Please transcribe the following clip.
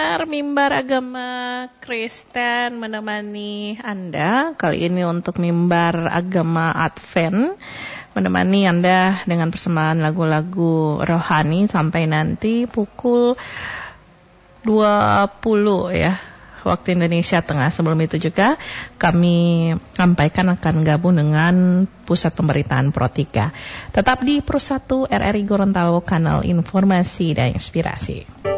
pendengar Mimbar Agama Kristen menemani Anda. Kali ini untuk Mimbar Agama Advent, menemani Anda dengan persembahan lagu-lagu rohani sampai nanti pukul 20 ya, waktu Indonesia Tengah. Sebelum itu juga kami sampaikan akan gabung dengan Pusat Pemberitaan Pro 3. Tetap di Pro 1 RRI Gorontalo, kanal informasi dan inspirasi.